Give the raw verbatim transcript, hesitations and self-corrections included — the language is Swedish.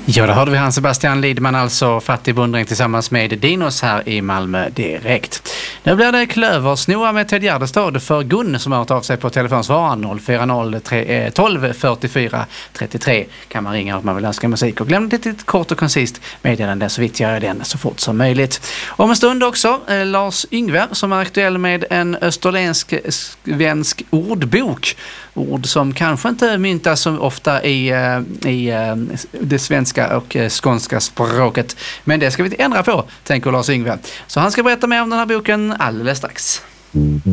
Ja, då hörde vi han Sebastian Lidman, alltså Fattig beundring tillsammans med Dinos här i Malmö direkt. Nu blir det klöversnora med Ted Gärdestad för Gun som har tagit av sig på telefonsvararen noll fyra noll tolv fyrtiofyra trettiotre. Kan man ringa om man vill önska musik och glöm det lite kort och koncist meddelande så vitt jag den så fort som möjligt. Om en stund också eh, Lars Yngve som är aktuell med en österländsk svensk ordbok. Ord som kanske inte myntas så ofta i, i det svenska och skånska språket. Men det ska vi ändra på, tänker Lars Yngve. Så han ska berätta mer om den här boken alldeles strax.